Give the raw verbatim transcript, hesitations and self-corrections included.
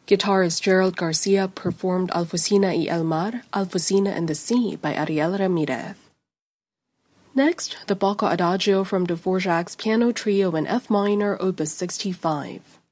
Guitarist Gerald Garcia performed Alfonsina y el Mar, Alfonsina and the Sea by Ariel Ramirez. Next, the Bacco Adagio from Dvorak's Piano Trio in F minor, opus sixty-five.